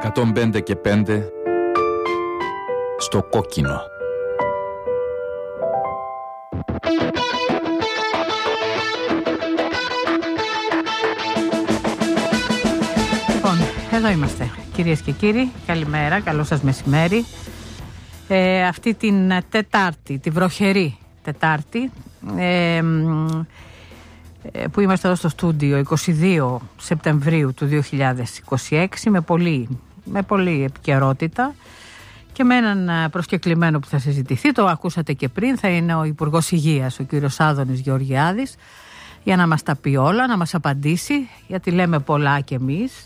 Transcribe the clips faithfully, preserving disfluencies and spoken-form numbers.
εκατόν πέντε και πέντε στο κόκκινο. Λοιπόν, εδώ είμαστε κυρίες και κύριοι. Καλημέρα, καλό σας μεσημέρι. ε, Αυτή την Τετάρτη, τη βροχερή Τετάρτη, ε, που είμαστε εδώ στο στούντιο, είκοσι δύο Σεπτεμβρίου του δύο χιλιάδες είκοσι έξι, με πολύ, με πολύ επικαιρότητα και με έναν προσκεκλημένο που θα συζητηθεί. Το ακούσατε και πριν, θα είναι ο Υπουργός Υγείας, ο κύριος Άδωνης Γεωργιάδης, για να μας τα πει όλα, να μας απαντήσει, γιατί λέμε πολλά κι εμείς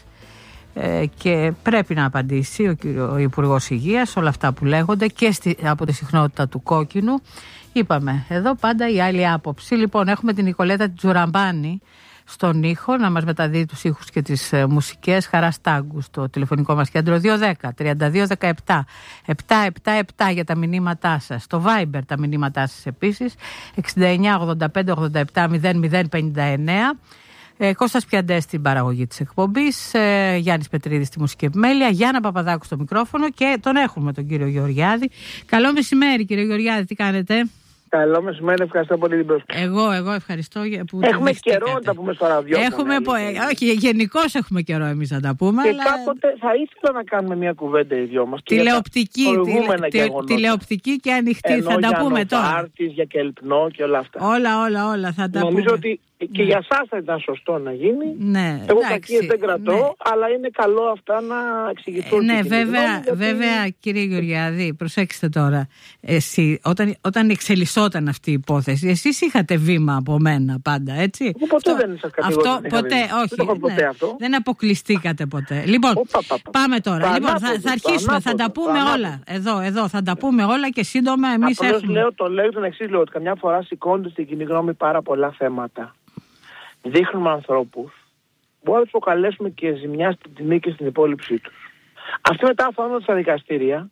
ε, και πρέπει να απαντήσει ο, κύριο, ο Υπουργός Υγείας όλα αυτά που λέγονται και στη, από τη συχνότητα του κόκκινου. Είπαμε, εδώ πάντα η άλλη άποψη. Λοιπόν, έχουμε την Νικολέτα Τζουραμπάνη στον ήχο να μας μεταδίδει τους ήχους και τις ε, μουσικές. Χαρά Στάγκου στο τηλεφωνικό μας κέντρο δύο ένα μηδέν τριάντα δύο δεκαεπτά επτακόσια εβδομήντα επτά για τα μηνύματά σας. Στο Viber τα μηνύματά σας επίσης εξήντα εννιά ογδόντα πέντε ογδόντα επτά μηδέν μηδέν πενήντα εννέα. Ε, Κώστας Πιαντές στην παραγωγή της εκπομπής, ε, Γιάννης Πετρίδης στη μουσική επιμέλεια, Γιάννα Παπαδάκου στο μικρόφωνο και τον έχουμε τον κύριο Γεωργιάδη. Καλό μεσημέρι κύριε Γεωργιάδη, τι κάνετε? Καλό μεσημέρι, ευχαριστώ πολύ την πρόσκληση. Εγώ, εγώ ευχαριστώ που έχουμε καιρό να τα πούμε στο ραδιόφωνο. Έχουμε, πο... όχι, γενικώς έχουμε καιρό εμείς να τα πούμε. Και αλλά... κάποτε θα ήθελα να κάνουμε μια κουβέντα οι δυο μας. Τηλεοπτική, τηλε... τηλεοπτική και ανοιχτή. Ενώ θα τα για πούμε τώρα. Νοβάρτης, για Κελπνό και όλα αυτά. Όλα, όλα, όλα θα τα Νομίζω πούμε. ότι και ναι. Για σας θα ήταν σωστό να γίνει. Ναι, εγώ κακίες δεν κρατώ, ναι. Αλλά είναι καλό αυτά να εξηγηθούν. Ε, ναι, βέβαια, γιατί... βέβαια κύριε Γεωργιάδη, προσέξτε τώρα. Εσύ, όταν, όταν εξελισσόταν αυτή η υπόθεση, εσείς είχατε βήμα από μένα πάντα, έτσι. Εγώ ποτέ αυτό, δεν σας κατηγορώ. Αυτό ποτέ, όχι. Δεν, ποτέ ναι, αυτό. δεν αποκλειστήκατε ποτέ. Λοιπόν, Οπα, πα, πα. πάμε τώρα. Λοιπόν, θα, θα αρχίσουμε, θα τα πούμε όλα. Εδώ, εδώ, θα τα πούμε όλα και σύντομα εμείς Απλώς έχουμε. Λέω, το λέω τον εξής λόγο, ότι καμιά φορά σηκώνονται στην κοινή γνώμη πάρα πολλά θέματα. Δείχνουμε ανθρώπους, μπορούμε να τους προκαλέσουμε και ζημιά στην τιμή και στην υπόλοιψή τους. Αυτή μετά φτάνοντας στα δικαστήρια,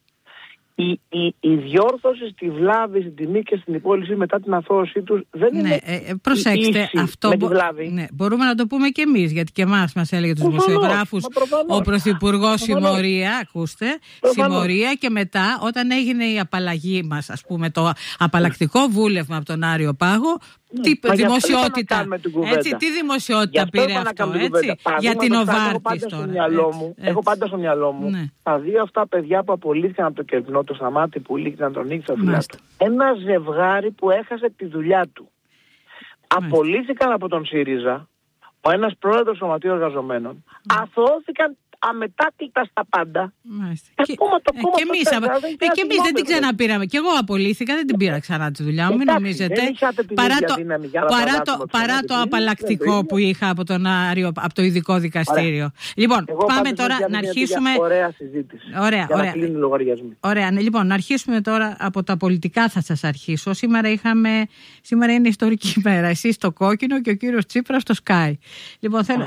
η, η, η διόρθωση στη βλάβη, στην τιμή και στην υπόλοιψη μετά την αθώωσή τους δεν ναι, είναι ε, προσέξτε, ίση αυτό με τη βλάβη. Ναι, μπορούμε να το πούμε και εμείς, γιατί και εμάς μας έλεγε τους δημοσιογράφους ο Πρωθυπουργός συμμορία, ακούστε, συμμορία και μετά όταν έγινε η απαλλαγή μας, ας πούμε το απαλλακτικό βούλευμα από τον Άριο Πάγο, τι Μα δημοσιότητα, έτσι, τι δημοσιότητα πήρε αυτό, έτσι, για την Νοβάρτης τώρα. Έχω πάντα στο μυαλό μου ναι. τα δύο αυτά παιδιά που απολύθηκαν από το Κερπνό, το Σταμάτη που λύθηκαν τον Νίκη, ένα ζευγάρι που έχασε τη δουλειά του. Μάλιστα. Απολύθηκαν από τον ΣΥΡΙΖΑ, ο ένας πρόεδρος σωματείου εργαζομένων, mm. αθωώθηκαν αμετάκλητα στα πάντα. Και, και εμείς, ε, και εμείς δεν την ξαναπήραμε. Και εγώ απολύθηκα, δεν την πήρα ξανά τη δουλειά μου, μην νομίζετε. Παρά το, παρά το, παρά το απαλλακτικό που είχα από, τον Άριο, από το ειδικό δικαστήριο. Ωραία. Λοιπόν, εγώ πάμε τώρα να αρχίσουμε. Ωραία συζήτηση. Ωραία, για ωραία. να κλείνουν οι λογαριασμοί. Ωραία, ναι, λοιπόν, να αρχίσουμε τώρα από τα πολιτικά. Θα σας αρχίσω. Σήμερα, είχαμε, σήμερα είναι ιστορική ημέρα. Εσείς στο κόκκινο και ο κύριος Τσίπρας στο Sky. Λοιπόν, θέλω.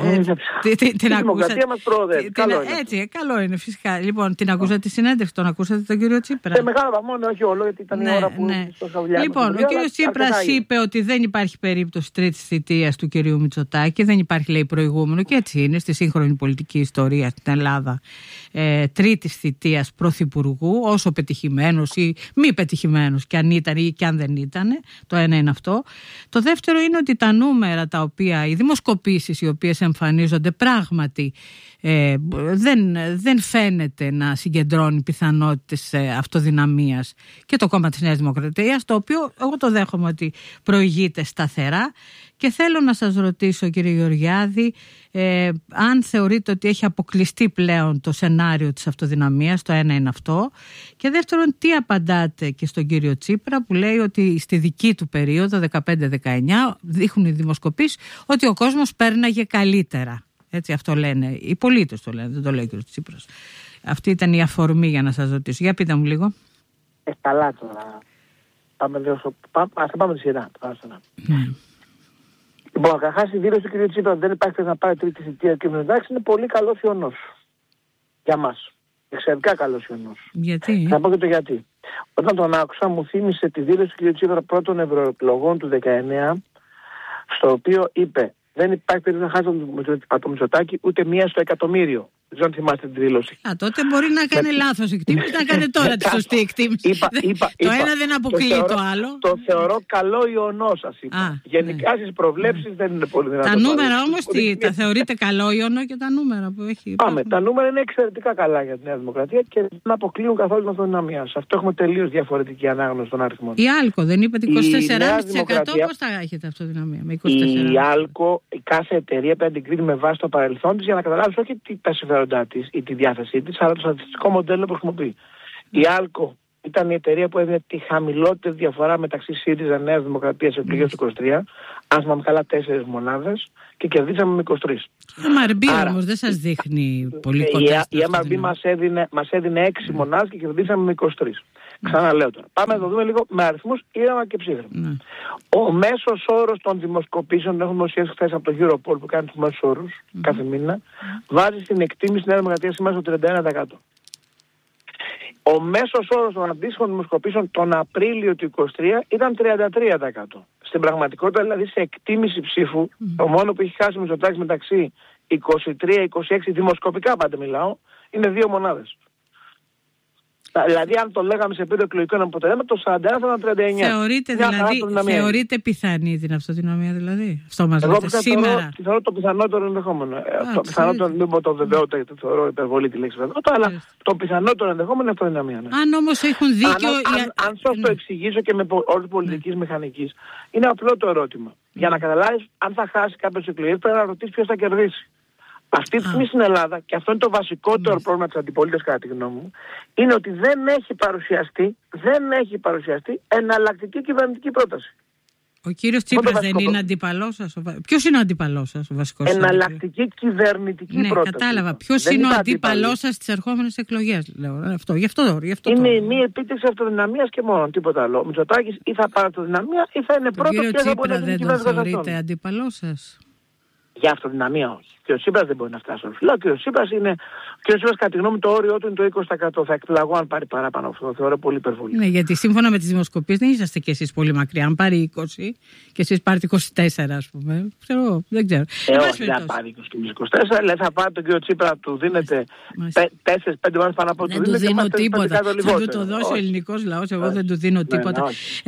Την δημοκρατία μας προοδεύει. Καλό είναι. Έτσι, καλό είναι φυσικά. Λοιπόν, την ακούσατε τη συνέντευξη, τον ακούσατε τον κύριο Τσίπρα? Σε μεγάλο βαθμό, ναι, όχι όλο, γιατί ήταν ναι, η ώρα που ναι. στο Χαβιάνο. Λοιπόν, ο κύριος Τσίπρας είπε ότι δεν υπάρχει περίπτωση τρίτης θητείας του κυρίου Μητσοτάκη, δεν υπάρχει, λέει, προηγούμενο, και έτσι είναι στη σύγχρονη πολιτική ιστορία στην Ελλάδα. Ε, τρίτης θητείας πρωθυπουργού, όσο πετυχημένος ή μη πετυχημένος και αν ήταν ή και αν δεν ήταν. Το ένα είναι αυτό. Το δεύτερο είναι ότι τα νούμερα τα οποία, οι δημοσκοπήσεις οι οποίες εμφανίζονται πράγματι ε, δεν, δεν φαίνεται να συγκεντρώνει πιθανότητες αυτοδυναμίας και το κόμμα της Νέας Δημοκρατίας, το οποίο εγώ το δέχομαι ότι προηγείται σταθερά. Και θέλω να σας ρωτήσω, κύριε Γεωργιάδη, ε, αν θεωρείτε ότι έχει αποκλειστεί πλέον το σενάριο της αυτοδυναμίας, το ένα είναι αυτό. Και δεύτερον, τι απαντάτε και στον κύριο Τσίπρα που λέει ότι στη δική του περίοδο δεκαπέντε δεκαεννιά δείχνουν οι δημοσκοπήσεις ότι ο κόσμος πέρναγε καλύτερα. Έτσι, αυτό λένε. Οι πολίτες το λένε, δεν το λέει ο κύριος Τσίπρας. Αυτή ήταν η αφορμή για να σας ρωτήσω. Για πείτε μου λίγο. Ε, καλά τώρα. Πάμε λίγο στο... Πάμε, ας πάμε τη σειρά. Mm. Λοιπόν, καταρχάς η δήλωση του κ. Τσίπρα δεν υπάρχει να πάρει τρίτη θητεία και με εντάξει είναι πολύ καλός ιονός. Για μας. Εξαιρετικά καλός ιονός. Γιατί? Θα πω και το γιατί. Όταν τον άκουσα μου θύμισε τη δήλωση του κ. Τσίπρα πρώτων ευρωεκλογών του δεκαεννιά, στο οποίο είπε δεν υπάρχει περίπτωση να χάσει το Μητσοτάκη ούτε μία στο εκατομμύριο. Δεν ξέρω αν θυμάστε την δήλωση. Α, τότε μπορεί να έκανε λάθος εκτίμηση, να έκανε τώρα τη σωστή εκτίμηση. Είπα, είπα, το είπα, ένα δεν αποκλείει το, το θεωρώ, άλλο. Το θεωρώ καλό ιονό, σας είπα. Α, γενικά ναι. Στις προβλέψεις δεν είναι πολύ δυνατό. Τα νούμερα όμως τι, τα θεωρείτε καλό ιονό και τα νούμερα που έχει. Πάμε, τα νούμερα είναι εξαιρετικά καλά για τη Νέα Δημοκρατία και δεν αποκλείουν καθόλου την αυτοδυναμία. Σε αυτό έχουμε τελείως διαφορετική ανάγνωση των αριθμών. Η Άλκο δεν είπε είκοσι τέσσερα κόμμα πέντε τοις εκατό, πώς θα έχετε αυτοδυναμία με είκοσι τέσσερα τοις εκατό. Η Άλκο, κάθε εταιρεία πρέπει να την κρίνει με βάση το παρελθόν της για να καταλάβει όχι τα συμφέροντά της ή τη διάθεσή της, αλλά το στατιστικό μοντέλο που χρησιμοποιεί. Mm. Η Άλκο ήταν η εταιρεία που έδινε τη χαμηλότερη διαφορά μεταξύ ΣΥΡΙΖΑ Νέας Δημοκρατίας σε εκλογές του είκοσι τρία. Αν θυμάμαι καλά, τέσσερις μονάδες και κερδίσαμε με είκοσι τρεις. Η εμ αρ μπι όμως δεν σας δείχνει πολύ κοντά. Η εμ αρ μπι μας έδινε, μας έδινε έξι mm. μονάδες και κερδίσαμε με είκοσι τρεις. Mm. Ξαναλέω τώρα. Πάμε να το δούμε λίγο με αριθμούς, ήραμα και ψήφισμα. Mm. Ο μέσος όρος των δημοσκοπήσεων, έχουμε δημοσιεύσει χθες από το Europol που κάνει τους μέσους όρους mm. κάθε μήνα, βάζει στην εκτίμηση της Νέας Δημοκρατίας σήμερα στο τριάντα ένα τοις εκατό. Ο μέσος όρος των αντίστοιχων δημοσκοπήσεων τον Απρίλιο του είκοσι τρία ήταν τριάντα τρία τοις εκατό. Στην πραγματικότητα, δηλαδή σε εκτίμηση ψήφου, mm. το μόνο που έχει χάσει ο Μητσοτάκης μεταξύ είκοσι τρία είκοσι έξι, δημοσκοπικά πάντα μιλάω, είναι δύο μονάδες. Δηλαδή, αν το λέγαμε σε επίπεδο εκλογικών αποτελέσματων, το σαράντα ένα θα ήταν τριάντα εννιά. Θεωρείτε, δηλαδή, θεωρείτε πιθανή την αυτοδυναμία, δηλαδή. Αυτό μας λέτε σήμερα. Θεωρώ, θεωρώ το πιθανότερο ενδεχόμενο. Α, το πιθανότερο, μην πω το βεβαιότητα, γιατί θεωρώ υπερβολή τη λέξη βεβαιότητα, αλλά το πιθανότερο ενδεχόμενο είναι αυτοδυναμία. Ναι. Αν όμως έχουν δίκιο. Αν, αν, αν σας το εξηγήσω και με όρους πολιτικής ναι. μηχανικής, είναι απλό το ερώτημα. Mm. Για να καταλάβεις, αν θα χάσει κάποιες εκλογές, πρέπει να ρωτήσεις ποιος θα κερδίσει. Αυτή τη στιγμή στην Ελλάδα, και αυτό είναι το βασικότερο πρόβλημα της αντιπολίτευσης κατά τη γνώμη μου, είναι ότι δεν έχει παρουσιαστεί, δεν έχει παρουσιαστεί εναλλακτική κυβερνητική πρόταση. Ο κύριος Τσίπρας δεν είναι αντίπαλός σας? Ποιος είναι ο αντίπαλός σας, ο βασικός? Εναλλακτική κυβερνητική ναι, πρόταση. Κατάλαβα. Ποιος δεν είναι ο αντίπαλός σας στις ερχόμενες εκλογές? Λέω, αυτό, γι' αυτό, γι αυτό είναι η μη επίτευξη αυτοδυναμίας και μόνο, τίποτα άλλο. Ο Μητσοτάκης ή θα πάρει αυτοδυναμία ή θα είναι πρώτος και θα μπορεί να γίνει κυβέρνηση. Δεν τον θεωρείτε αντίπαλός σας? Για αυτοδυναμία όχι. Και ο Τσίπρας δεν μπορεί να φτάσει στο φυλάκιο. Και ο Τσίπρας είναι. Και ο Τσίπρας, κατά τη γνώμη, το όριό του είναι το είκοσι τοις εκατό. Θα εκπλαγώ αν πάρει παραπάνω αυτό. Το θεωρώ πολύ υπερβολή. Ναι, γιατί σύμφωνα με τις δημοσκοπήσεις δεν είσαστε κι εσείς πολύ μακριά. Αν πάρει είκοσι και εσείς πάρετε είκοσι τέσσερα, ας πούμε. Ξέρω, δεν ξέρω. Ε, όχι, δεν θα πάρει είκοσι τέσσερα. Δηλαδή θα πάρει τον κύριο Τσίπρα, του δίνετε τέσσερις πέντε μήνες πάνω από ό,τι του δίνετε. Δεν του δίνω τίποτα. Θα του το δώσει ο ελληνικός λαός. Εγώ δεν του δίνω τίποτα.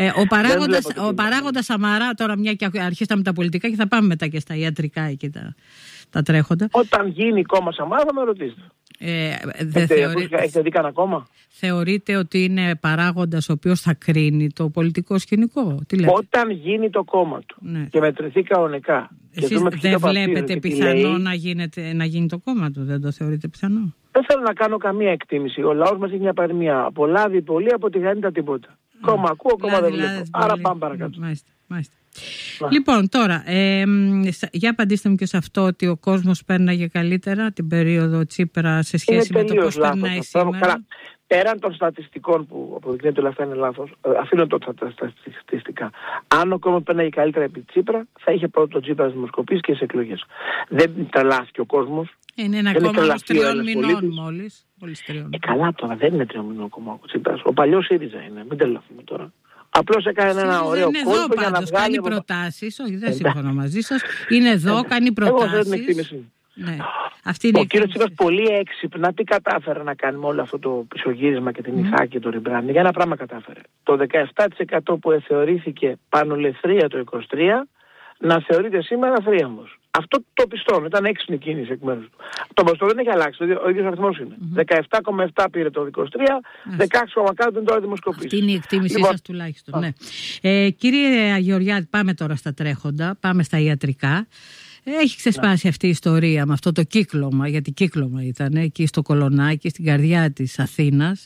Ο παράγοντας Σαμαρά, τώρα μια και αρχίσαμε τα πολιτικά και θα πάμε μετά και στα ιατρικά εκεί τα. Τα τρέχοντα. Όταν γίνει κόμμα Σαμάρα θα με ρωτήσετε. Ε, έχετε, θεωρεί... έχετε δει κανένα κόμμα? Θεωρείτε ότι είναι παράγοντας ο οποίος θα κρίνει το πολιτικό σκηνικό? Τι λέτε? Όταν γίνει το κόμμα του ναι. και μετρηθεί κανονικά. Εσείς δεν βλέπετε πιθανό λέει... να, γίνεται, να γίνει το κόμμα του? Δεν το θεωρείτε πιθανό? Δεν θέλω να κάνω καμία εκτίμηση. Ο λαός μας έχει μια παροιμία. Από λάδι πολύ, από τη γάνη τα τίποτα. Mm. Κόμμα ακούω, κόμμα δεν βλέπω. Άρα πάμε παρακάτω. Μάλιστα, μάλιστα. Λοιπόν, τώρα, ε, για απαντήστε μου και σε αυτό ότι ο κόσμος πέρναγε καλύτερα την περίοδο Τσίπρα σε σχέση είναι με το πώς περνάει σήμερα. Καλά. Πέραν των στατιστικών που αποδεικνύεται ότι αυτά είναι λάθος, αφήνω το τα στατιστικά. Αν ο κόσμος πέρναγε καλύτερα επί Τσίπρα, θα είχε πρώτο το Τσίπρα στις δημοσκοπήσεις και στις εκλογές. Δεν τρελάθηκε ο κόσμος. Είναι ένα κόμμα όμως τριών μηνών μόλις. Ε, καλά τώρα, δεν είναι τριών μηνών κόμμα ο Τσίπρας. Ο παλιός ΣΥΡΙΖΑ είναι, μην τρελαθούμε τώρα. Απλώς έκανε ένα ωραίο κόλπο για να βγάλει... κάνει προτάσεις, όχι δεν συμφωνώ μαζί σας, είναι εδώ, κάνει προτάσεις. Εγώ δεν την εκτίμηση. Ναι. Αυτή είναι ο κύριος Τσίπρας πολύ έξυπνα τι κατάφερε να κάνει με όλο αυτό το πισωγύρισμα και την ΙΧΑ και το ριμπράνι? Για ένα πράγμα κατάφερε. Το δεκαεπτά τοις εκατό που θεωρήθηκε πανολευθρία το είκοσι τρία να θεωρείται σήμερα θρίαμβος. Αυτό το πιστώνω, ήταν έξυπνη κίνηση εκ μέρους του. Το ποσοστό δεν έχει αλλάξει, ο ίδιος αριθμός είναι. Mm-hmm. δεκαεπτά κόμμα επτά πήρε το είκοσι τρία, δεκαέξι κόμμα κάτω είναι τώρα δημοσκοπήσεις. Αυτή είναι η εκτίμησή λοιπόν, σας τουλάχιστον. Ναι. Ε, κύριε Γεωργιάδη, πάμε τώρα στα τρέχοντα, πάμε στα ιατρικά. Έχει ξεσπάσει ναι. αυτή η ιστορία με αυτό το κύκλωμα, γιατί κύκλωμα ήταν εκεί στο Κολονάκι, στην καρδιά της Αθήνας.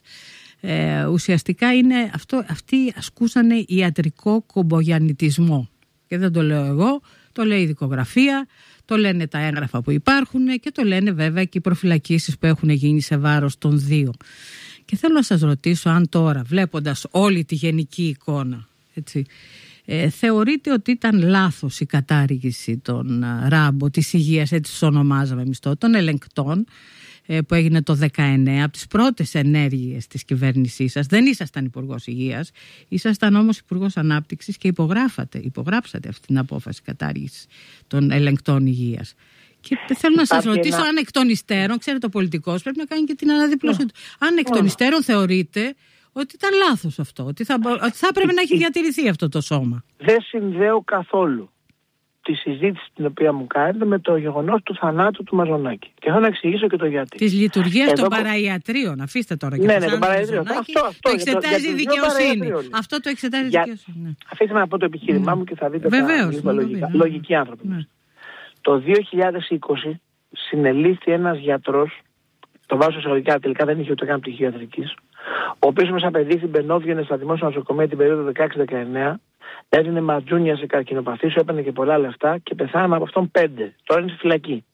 Ε, ουσιαστικά είναι αυτό, αυτοί ασκούσανε ιατρικό κομπογιαννιτισμό. Και δεν το λέω εγώ, το λέει η δικογραφία, το λένε τα έγγραφα που υπάρχουν και το λένε βέβαια και οι προφυλακίσεις που έχουν γίνει σε βάρος των δύο. Και θέλω να σας ρωτήσω αν τώρα, βλέποντας όλη τη γενική εικόνα, έτσι, ε, θεωρείτε ότι ήταν λάθος η κατάργηση των α, ράμπο, της υγείας, έτσι τους ονομάζαμε εμείς τότε, των ελεγκτών, που έγινε το δεκαεννέα, από τις πρώτες ενέργειες της κυβέρνησής σας. Δεν ήσασταν υπουργός υγείας, ήσασταν όμως υπουργός ανάπτυξης και υπογράφατε, υπογράψατε αυτή την απόφαση κατάργησης των ελεγκτών υγείας. Και θέλω να σας ρωτήσω ένα... αν εκ των υστέρων, ξέρετε, ο πολιτικός πρέπει να κάνει και την αναδίπλωση του. Αν εκ των υστέρων θεωρείτε ότι ήταν λάθος αυτό, ότι θα, ότι θα πρέπει να έχει διατηρηθεί αυτό το σώμα. Δεν συνδέω καθόλου τη συζήτηση την οποία μου κάνετε με το γεγονός του θανάτου του Μαζονάκη. Και θα να εξηγήσω και το γιατί. Της λειτουργίας Εδώ... των παραϊατρίων. Αφήστε τώρα και ναι, το ναι, των παραϊατρίων. Αυτό, αυτό, το εξετάζει η δικαιοσύνη. Αυτό το εξετάζει η για... δικαιοσύνη. Ναι. Αφήστε να πω το επιχείρημά mm. μου και θα δείτε Βεβαίως, τα λογικά. Ναι. Λογικοί άνθρωποι. Ναι. Το δύο χιλιάδες είκοσι συνελήφθη ένας γιατρός, το βάζω εισαγωγικά, τελικά δεν είχε ούτε καν πτυχίο ιατρικής, ο οποίος μας απεδείχθη μπαινόβγαινε στα δημόσια νοσοκομεία την περίοδο δεκαέξι δεκαεννέα, έδινε ματζούνια σε καρκινοπαθείς, έπαιρνε και πολλά λεφτά και πεθάναμε από αυτόν πέντε. Τώρα είναι στη φυλακή.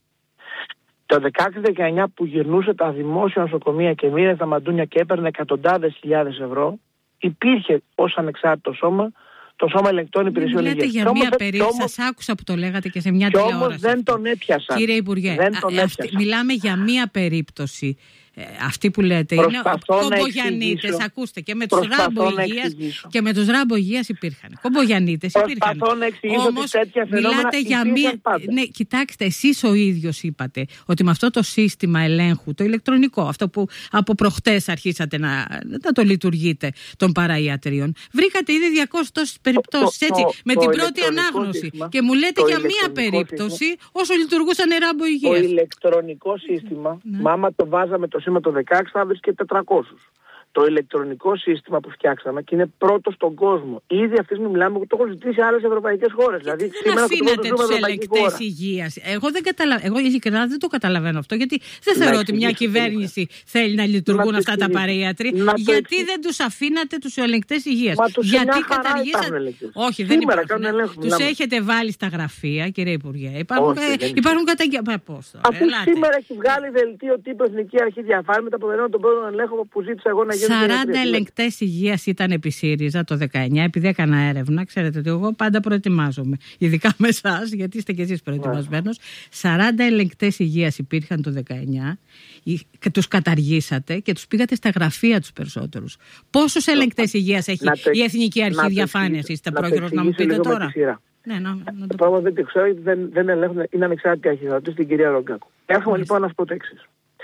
Το δεκαέξι δεκαεννέα που γυρνούσε τα δημόσια νοσοκομεία και μοίραζε τα μαντούνια και έπαιρνε εκατοντάδες χιλιάδες ευρώ, υπήρχε ως ανεξάρτητο σώμα το Σώμα Ελεγκτών Υπηρεσιών Υγείας. Λέτε για μία περίπτωση, όμως... σας άκουσα που το λέγατε και σε μια τηλεόραση. Και όμως δεν τον έπιασαν. Κύριε Υπουργέ, δεν τον α, αυτή, μιλάμε για μία περίπτωση. Ε, αυτή που λέτε προσπαθώ είναι κομπογιανίτες, ακούστε, και με τους Ράμπο Υγείας και με τους Ράμπο Υγείας υπήρχαν. Κομπογιανίτες υπήρχαν. Προσπαθώ να εξηγήσω όμως, ότι τέτοια φαινόμενα μιλάτε για μία... Ναι, κοιτάξτε, εσείς ο ίδιος είπατε ότι με αυτό το σύστημα ελέγχου, το ηλεκτρονικό, αυτό που από προχτές αρχίσατε να, να το λειτουργείτε των παραϊατρίων, βρήκατε ήδη διακόσιες τόσες περιπτώσεις, έτσι, το, με το την πρώτη ανάγνωση. Σύστημα, και μου λέτε για μία περίπτωση σύστημα, όσο λειτουργούσαν οι Ράμπο Υγείας. Το ηλεκτρονικό σύστημα, άμα το βάζαμε το σήμα το δεκαέξι θα βρεις και τετρακόσιους. Το ηλεκτρονικό σύστημα που φτιάξαμε και είναι πρώτο στον κόσμο. Ήδη αυτή τη στιγμή μιλάμε που το έχουν ζητήσει άλλες ευρωπαϊκές χώρες. Δηλαδή, δεν σήμερα αφήνατε τους ελεγκτές υγείας. Εγώ, δεν καταλα... Εγώ ειλικρινά δεν το καταλαβαίνω αυτό. Γιατί δεν θεωρώ να ότι μια κυβέρνηση λίγο. θέλει να λειτουργούν να αυτά τα παραϊατρία. Γιατί εξηγήσω. δεν τους αφήνατε τους ελεγκτές υγείας. Γιατί καταργήσατε. Όχι, δεν υπάρχουν. Τους έχετε βάλει στα γραφεία, κύριε Υπουργέ. Υπάρχουν καταγγελίες. Αφού σήμερα έχει βγάλει δελτίο τύπου Εθνική Αρχή Διαφάνειας με τα αποδενών των πρώτων ελέγχων που ζήτησα εγώ να γίνει. σαράντα ελεγκτές υγείας ήταν επί ΣΥΡΙΖΑ το δεκαεννέα, επειδή έκανα έρευνα. Ξέρετε ότι εγώ πάντα προετοιμάζομαι, ειδικά με εσάς, γιατί είστε και εσείς προετοιμασμένος. σαράντα ελεγκτές υγείας υπήρχαν το δεκαεννέα, και τους καταργήσατε και τους πήγατε στα γραφεία τους περισσότερους. Πόσους ελεγκτές υγείας έχει η Εθνική Αρχή Διαφάνειας, είστε πρόκειτος να μου πείτε τώρα? Ναι, να, να το πω. Δεν το ξέρω, δεν, δεν ελέγχουν, είναι ανεξάρτητη αρχή. Θα ρωτήσω την κυρία Ρογκάκου. Έρχομαι λοιπόν να σας πω το εξής.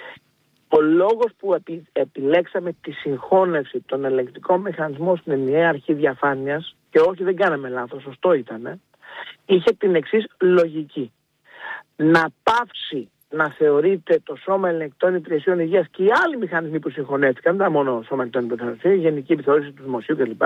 Ο λόγος που επι, επιλέξαμε τη συγχώνευση των ελεγκτικών μηχανισμών στην ενιαία αρχή διαφάνειας, και όχι δεν κάναμε λάθος, σωστό ήταν, είχε την εξής λογική. Να πάυσει να θεωρείται το Σώμα Ελεγκτών Υπηρεσιών Υγείας και οι άλλοι μηχανισμοί που συγχωνεύτηκαν, δεν ήταν μόνο Σώμα Ελεγκτών Υπηρεσιών Υγείας, η Γενική Επιθεώρηση του Δημοσίου κλπ.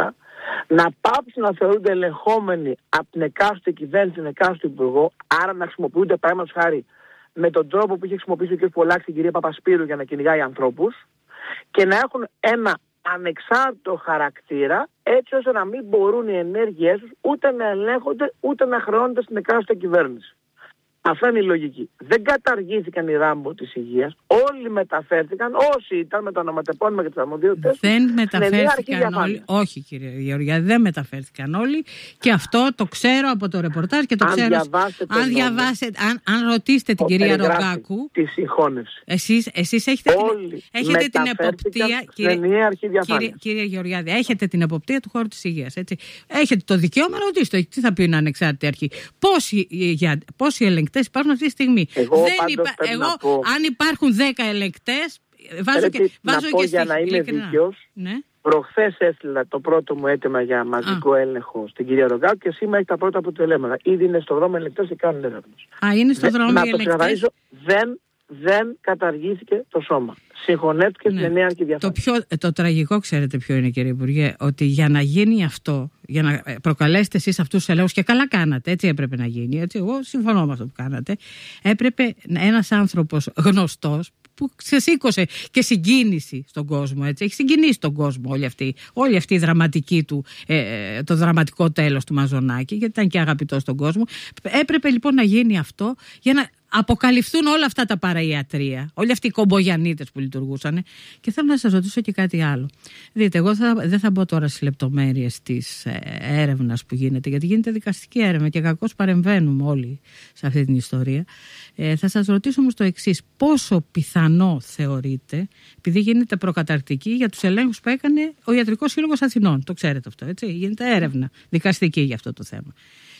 Να πάψουν να θεωρούνται ελεγχόμενοι από την εκάστοτε κυβέρνηση, την εκάστοτε υπουργό, άρα να χρησιμοποιούνται παραδείγματος χάρη με τον τρόπο που είχε χρησιμοποιήσει ο κ. Πολάκης την κυρία Παπασπύρου για να κυνηγάει ανθρώπους, και να έχουν ένα ανεξάρτητο χαρακτήρα, έτσι ώστε να μην μπορούν οι ενέργειές τους ούτε να ελέγχονται ούτε να χρεώνονται στην εκάστοτε κυβέρνηση. Αυτή είναι η λογική. Δεν καταργήθηκαν οι Ράμπο της υγείας. Όλοι μεταφέρθηκαν, όσοι ήταν με το ονοματεπώνυμα και τις αρμοδιότητες. Δεν μεταφέρθηκαν όλοι. Όχι, κύριε Γεωργιά, δεν μεταφέρθηκαν όλοι. Και αυτό το ξέρω από το ρεπορτάζ και το αν ξέρω. Διαβάσετε αν διαβάσετε, αν, αν ρωτήσετε την κυρία Ρογκάκου. Τη συγχώνευση. Εσείς, εσείς έχετε, την, έχετε την εποπτεία. Κύριε, κύριε, κύριε Γεωργιάδη, έχετε την εποπτεία του χώρου της υγείας. Έτσι. Έχετε το δικαίωμα, ρωτήστε. Τι θα πει είναι ανεξάρτητη αρχή. Πόσοι, για, πόσοι ελεγκτές υπάρχουν αυτή τη στιγμή? Εγώ, δεν υπά... Εγώ πω... αν υπάρχουν δέκα ελεγκτές, βάζω και, βάζω να και πω για να είμαι δίκαιος, ναι. Προχθές έστειλα το πρώτο μου αίτημα για μαζικό Α. έλεγχο στην κυρία Ρογκάκου και σήμερα έχει τα πρώτα αποτελέσματα. Ήδη είναι στο δρόμο ελεγκτές και κάνουν έρευνες. Α, είναι στο δρόμο να οι ελεγκτές. Να το ξεκαθαρίσω, δεν, δεν καταργήθηκε το σώμα. Συγχωνεύτηκε ναι. στην εννέα αρχή διαφάνεια. Το, πιο, το τραγικό, ξέρετε ποιο είναι, κύριε Υπουργέ, ότι για να γίνει αυτό, για να προκαλέσετε εσείς αυτούς τους ελέγχους, και καλά κάνατε, έτσι έπρεπε να γίνει. Έτσι, εγώ συμφωνώ με αυτό που κάνατε. Έπρεπε ένας άνθρωπος γνωστός, που ξεσήκωσε και συγκίνηση στον κόσμο, έτσι. Έχει συγκινήσει τον κόσμο όλη αυτή, όλη αυτή η δραματική του, ε, το δραματικό τέλος του Μαζονάκη, γιατί ήταν και αγαπητός στον κόσμο. Έπρεπε λοιπόν να γίνει αυτό για να αποκαλυφθούν όλα αυτά τα παραϊατρία, όλοι αυτοί οι κομπογιανίτες που λειτουργούσαν. Και θέλω να σας ρωτήσω και κάτι άλλο. Δείτε, εγώ θα, δεν θα μπω τώρα στις λεπτομέρειες της ε, έρευνας που γίνεται, γιατί γίνεται δικαστική έρευνα και κακώς παρεμβαίνουμε όλοι σε αυτή την ιστορία. Ε, θα σας ρωτήσω όμως το εξής. Πόσο πιθανό θεωρείτε, επειδή γίνεται προκαταρκτική για τους ελέγχους που έκανε ο Ιατρικός Σύλλογος Αθηνών, το ξέρετε αυτό, έτσι, γίνεται έρευνα δικαστική για αυτό το θέμα.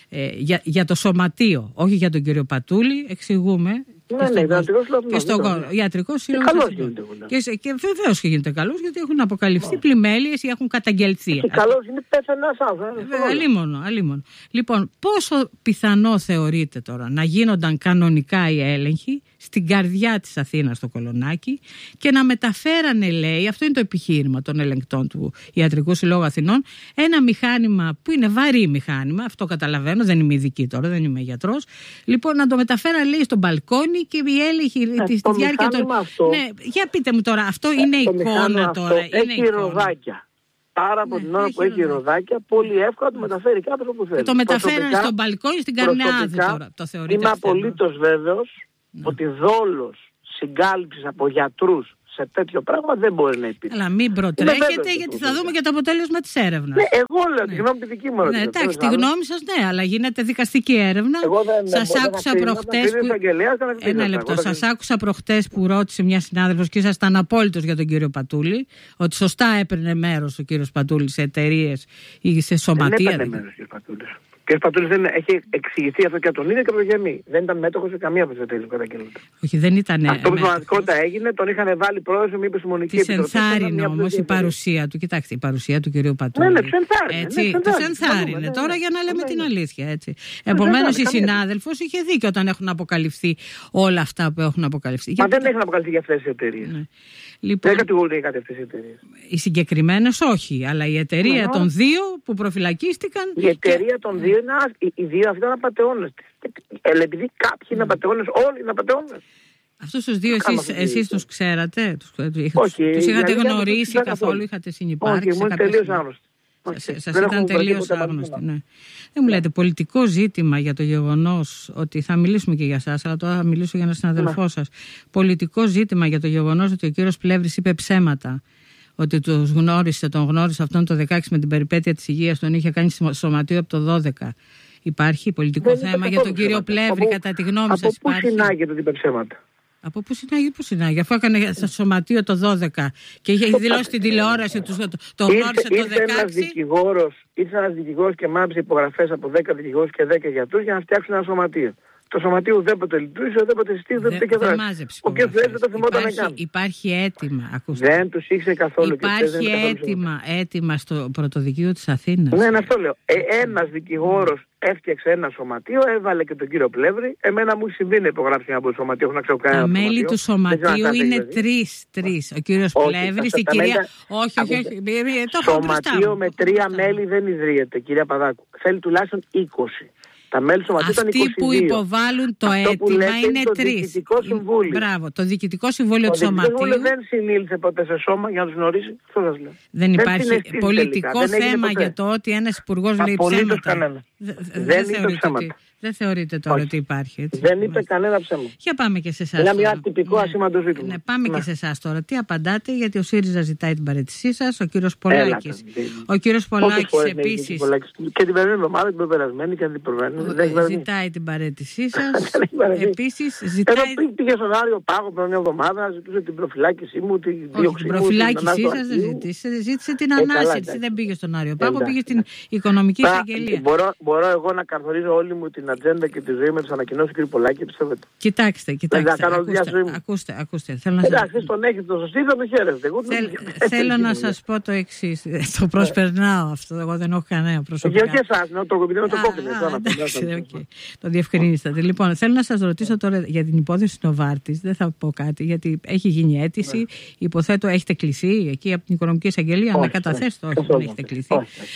Ε, για, για το σωματείο, όχι για τον κύριο Πατούλη, εξηγούμε. Ναι, ναι, ιατρικό σύλλογο. Και στον ιατρικό σύλλογο. Και, και βεβαίω και γίνεται καλό, γιατί έχουν αποκαλυφθεί yeah. πλημέλειες ή έχουν καταγγελθεί. Και καλό είναι πέθανε ένα άνθρωπο. Αλίμονο, αλίμονο. Λοιπόν, πόσο πιθανό θεωρείτε τώρα να γίνονταν κανονικά οι έλεγχοι στην καρδιά της Αθήνας, στο Κολονάκι, και να μεταφέρανε, λέει, αυτό είναι το επιχείρημα των ελεγκτών του Ιατρικού Συλλόγου Αθηνών, ένα μηχάνημα που είναι βαρύ μηχάνημα, αυτό καταλαβαίνω, δεν είμαι ειδική τώρα, δεν είμαι γιατρός. Λοιπόν, να το μεταφέρανε, λέει, στο μπαλκόνι και η έλεγχη ε, τη διάρκεια των. Αυτό, ναι, για πείτε μου τώρα, αυτό είναι ε, εικόνα τώρα. Αυτό είναι έχει εικόνα. Ροδάκια. Άρα από ναι, την ώρα που έχει ροδάκια, πολύ εύκολα το μεταφέρει κάποιο όπου θέλει. Το μεταφέρανε στο μπαλκόνι στην Καρνεάδη τώρα. Το θεωρείτε. Είμαι απολύτως βέβαιος ναι. ότι δόλος συγκάλυψης από γιατρούς σε τέτοιο πράγμα δεν μπορεί να υπήρχε. Αλλά μην προτρέχετε, γιατί θα δούμε και το αποτέλεσμα της έρευνας. Ναι, εγώ λέω ναι. τη γνώμη τη δική μου. Ναι, εντάξει, τη γνώμη σας ναι, αλλά γίνεται δικαστική έρευνα. Σας άκουσα προχτές που. Ένα λεπτό. Σας άκουσα προχτές που ρώτησε μια συνάδελφος και ήσασταν απόλυτος για τον κύριο Πατούλη, ότι σωστά έπαιρνε μέρος ο κύριος Πατούλης σε εταιρείες ή σε σωματεία. Δεν έπαιρνε μέρος ο κύριος Πατούλης. Ο κ. Πατούλης δεν έχει εξηγηθεί αυτό και από τον ίδιο και από τον Γεμί. Δεν ήταν μέτοχος σε καμία από τις εταιρείες που καταγγέλλονται. Όχι, δεν ήταν. Αυτό που στην πραγματικότητα έγινε, τον είχαν βάλει πρόεδρο, μήπως η Μονική Επιτροπή. Της ενθάρρυνε όμως η παρουσία του. Κοιτάξτε, η παρουσία του κ. Πατούλη. Ναι, ναι, τους ενθάρρυνε. Τους ενθάρρυνε τώρα για να λέμε την αλήθεια. Επομένως η συνάδελφος είχε δίκιο όταν έχουν αποκαλυφθεί όλα αυτά που έχουν αποκαλυφθεί. Μα δεν έχουν αποκαλυφθεί για αυτές τις εταιρείες. Λοιπόν, δεν κατηγορούνται κάτι αυτές οι εταιρείες. Οι συγκεκριμένες όχι, αλλά η εταιρεία ναι, των δύο που προφυλακίστηκαν. Η εταιρεία και... των δύο είναι οι, οι δύο αυτοί ήταν απατεώνες. Επειδή κάποιοι είναι απατεώνες, όλοι είναι απατεώνες. Αυτούς τους δύο εσείς, εσείς τους ξέρατε, τους, όχι, τους είχατε γνωρίσει καθόλου, καθόλου, είχατε συνυπάρξει. Όχι, ήμουν τελείως άγνωστοι. Σας ήταν τελείως άγνωστοι, ναι. Δεν μου λέτε πολιτικό ζήτημα για το γεγονός ότι θα μιλήσουμε και για εσάς, αλλά τώρα θα μιλήσω για έναν συναδελφό ναι. σας. Πολιτικό ζήτημα για το γεγονός ότι ο κύριος Πλεύρης είπε ψέματα. Ότι τους γνώρισε, τον γνώρισε αυτόν το δεκαέξι με την περιπέτεια της υγείας, τον είχε κάνει σωματείο από το δώδεκα. Υπάρχει πολιτικό δεν θέμα για τον κύριο Πλεύρη, από, κατά τη γνώμη σας? Από πού συνάγεται ότι είπε ψέματα? Από πού συνάγει, πού συνάγει, αφού έκανε στο σωματείο το δώδεκα και είχε δηλώσει στην τηλεόραση, το, το γνώρισε το δεκαέξι. Ήρθε ένας δικηγόρος και μάψε υπογραφές από δέκα δικηγόρους και δέκα γιατρούς για να φτιάξουν ένα σωματείο. Το σωματείο ουδέποτε λειτουργήσε, ουδέποτε συστήθηκε, ουδέποτε και δράση. Ο κ. Πλεύρης δεν το θυμόταν να κάνει. Υπάρχει έτοιμα, ακούστε. Δεν τους ήξερε καθόλου. Υπάρχει έτοιμα, έτοιμα στο πρωτοδικείο της Αθήνας. Ναι, είναι αυτό λέω. Ε, ένας δικηγόρος έφτιαξε ένα σωματείο, έβαλε και τον κύριο Πλεύρη. Εμένα μου συμβεί να υπογράψει ένα από το σωματείο, έχω να ξέρω κανένα. Τα μέλη του σωματείου είναι τρεις. Τρεις. Ο κύριος Πλεύρης, η κυρία. Όχι, όχι, όχι. Σωματείο με τρία μέλη δεν ιδρύεται, κυρία Παδάκου. Θέλει τουλάχιστον είκοσι. Τα μέλη του σωματείου ήταν είκοσι δύο. Αυτοί που υποβάλλουν το αυτό αίτημα είναι τρεις. Το Διοικητικό Συμβούλιο. Μπράβο, το Διοικητικό Συμβούλιο του Σωματείου. Το Συμβούλιο δεν συνήλθε ποτέ σε σώμα για να τους γνωρίσει. Αυτό σας λέω. Δεν υπάρχει δεν πολιτικό θέμα για το ότι ένας υπουργός λέει ψέματα. Δεν είναι ψέματα. Δεν θεωρείτε τώρα ότι υπάρχει, έτσι? Δεν είπε κανένα ψέμα. Για πάμε και σε εσάς. Είναι μια τυπικό ναι. ασήμαντο ζήτημα. Ναι, πάμε ναι. και σε εσάς τώρα. Τι απαντάτε, γιατί ο ΣΥΡΙΖΑ ζητάει την παραίτησή σας, ο κύριος Πολάκης. Ο κύριος Πολάκης επίσης. Και την περασμένη εβδομάδα, την προπερασμένη και την προηγούμενη. Ζητάει την παραίτησή σας. Επίσης ζητάει. Ενώ πήγε στον Άριο Πάγο πριν μια εβδομάδα, ζητούσε την προφυλάκησή μου, την δίωξή μου. Την προφυλάκησή σας δεν ζήτησε. Ζήτησε την ανάσυρση. Δεν πήγε στον Άριο Πάγο, πήγε στην οικονομική εισαγγελία. Μπορώ εγώ να καθορίζω όλη μου την ατζέντα και τη ζωή με τις ανακοινώσεις του κ. Πολάκη, πιστεύετε? Κοιτάξτε, κοιτάξτε. Ακούστε, ακούστε, ακούστε. Θέλω να Εντάξει, σας... τον έχετε το σωστή, θα το χαίρετε. Θέλ, θέλω να σας πω το εξής. Το προσπερνάω αυτό. Εγώ δεν έχω κανένα προσωπικά. Και όχι εσάς, το κομπιτέ με το κόκκινο. Το διευκρινίσατε. Λοιπόν, θέλω να σας ρωτήσω τώρα για την υπόθεση Νοβάρτης. Δεν θα πω κάτι, γιατί έχει γίνει αίτηση. Υποθέτω έχετε κληθεί εκεί από την οικονομική εισαγγελία να καταθέσετε? Όχι, δεν έχετε κληθεί.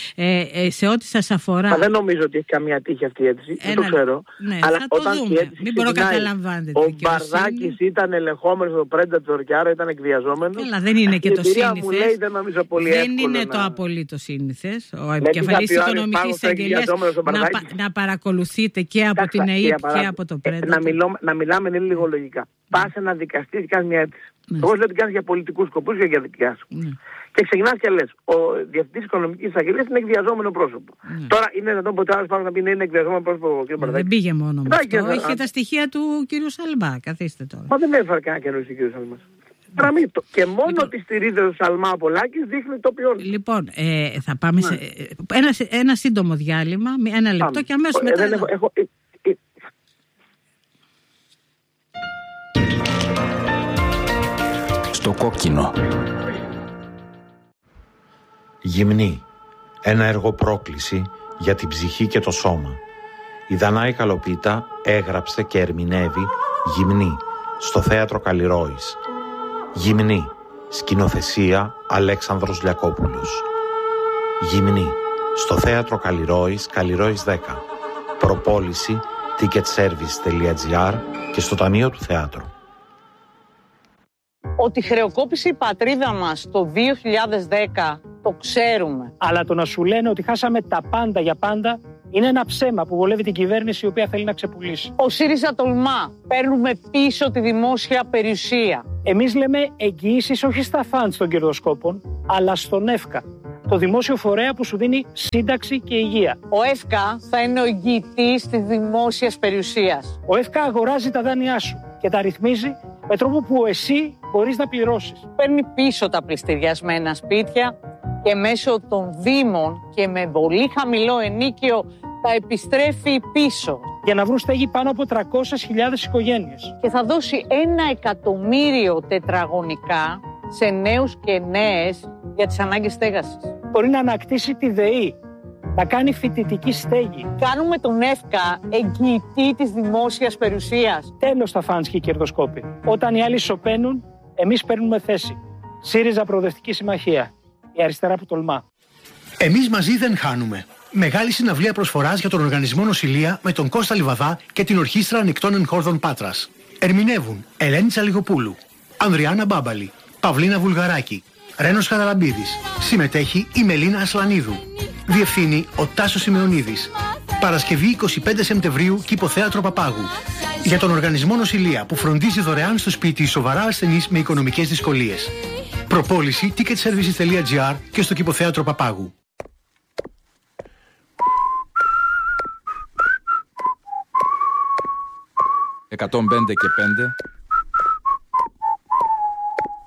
Σε ό,τι σας αφορά. Δεν νομίζω ότι έχει καμία τύχη αυτή η αίτηση. Δεν το ξέρω. Ναι, αλλά θα όταν το δούμε. Μην μπορώ να καταλαμβάνετε. Ο Μπαρδάκης ήταν ελεγχόμενος στο Predator και άρα ήταν εκβιαζόμενος. Αλλά δεν είναι και το σύνηθες. Μου λέει, δεν νομίζω πολύ δεν εύκολο είναι να... το απολύτως σύνηθες. Ο επικεφαλής της οικονομικής εισαγγελίας να, να παρακολουθείτε και από την ΕΕΠ και από το Predator. Να, μιλώ, να μιλάμε είναι λίγο λογικά. Πας σε ένα δικαστή και κάνεις μια αίτηση. Εγώ λέω ότι κάνεις για πολιτικούς σκοπούς και για δικιά σου. Και ξεκινάς και λες, ο διευθυντής οικονομικής εισαγγελίας είναι εκβιαζόμενο πρόσωπο. Mm. Τώρα είναι δυνατόν ποτέ άλλος πάνω να πει να είναι εκβιαζόμενο πρόσωπο ο κ. Μπαρδάκη? Δεν πήγε μόνο με αυτό. Είχε τα στοιχεία του κ. Σαλμπά. Καθίστε τώρα. Μα δεν με έφερε κανένα καινούριο ο κ. Σαλμπάς. Και μόνο λοιπόν, τη στηρίδα του Σαλμά Απολάκης δείχνει το ποιόν. Λοιπόν, ε, θα πάμε ναι. σε ένα, ένα σύντομο διάλειμμα, ένα λεπτό πάμε. Και αμέσως ε, μετά... Έχω, έχω, ε, ε, Στο κόκκινο. Γυμνή. Ένα έργο πρόκληση για την ψυχή και το σώμα. Η Δανάη Καλοπίτα έγραψε και ερμηνεύει Γυμνή στο Θέατρο Καλλιρόης. Γυμνή. Σκηνοθεσία Αλέξανδρος Λιακόπουλος. Γυμνή. Στο Θέατρο Καλλιρόης, Καλλιρόης δέκα. Προπόληση ticketservice.gr και στο Ταμείο του Θεάτρου. Ότι χρεοκόπησε η πατρίδα μας το δύο χιλιάδες δέκα, το ξέρουμε. Αλλά το να σου λένε ότι χάσαμε τα πάντα για πάντα είναι ένα ψέμα που βολεύει την κυβέρνηση η οποία θέλει να ξεπουλήσει. Ο ΣΥΡΙΖΑ τολμά. Παίρνουμε πίσω τη δημόσια περιουσία. Εμείς λέμε εγγυήσεις όχι στα φαντς των κερδοσκόπων, αλλά στον ΕΦΚΑ, το δημόσιο φορέα που σου δίνει σύνταξη και υγεία. Ο ΕΦΚΑ θα είναι ο εγγυητής της δημόσιας περιουσίας. Ο ΕΦΚΑ αγοράζει τα δάνειά σου και τα ρυθμίζει με τρόπο που εσύ μπορείς να πληρώσεις. Παίρνει πίσω τα πληστηριασμένα σπίτια και μέσω των δήμων και με πολύ χαμηλό ενίκιο τα επιστρέφει πίσω. Για να βρουν στέγη πάνω από τριακόσιες χιλιάδες οικογένειες. Και θα δώσει ένα εκατομμύριο τετραγωνικά σε νέους και νέες για τις ανάγκες στέγασης. Μπορεί να ανακτήσει τη ΔΕΗ, να κάνει φοιτητική στέγη. Κάνουμε τον ΕΦΚΑ εγγυητή της δημόσιας περιουσίας. Τέλος τα φαντς και οι κερδοσκόποι. Όταν οι άλλοι σωπαίνουν, εμείς παίρνουμε θέση. ΣΥΡΙΖΑ Προοδευτική Συμμαχία. Η αριστερά που τολμά. Εμείς μαζί δεν χάνουμε. Μεγάλη συναυλία προσφοράς για τον Οργανισμό Νοσηλεία με τον Κώστα Λιβαδά και την Ορχήστρα Ανοιχτών Εγχόρδων Πάτρας. Ερμηνεύουν Ελένη Τσαλιγοπούλου, Ανδριάννα Μπάμπαλη, Παυλίνα Βουλγαράκη, Ρένος Χαραλαμπίδης. Συμμετέχει η Μελίνα Ασλανίδου. Διευθύνει ο Τάσος Σημεωνίδης. Παρασκευή εικοστή πέμπτη Σεπτεμβρίου, Κηποθέατρο Παπάγου. Για τον Οργανισμό Νοσηλεία που φροντίζει δωρεάν στο σπίτι σοβαρά ασθενείς με οικονομικές δυσκολίες. Προπόληση ticketservices.gr και στο Κηποθέατρο Παπάγου. εκατόν πέντε και πέντε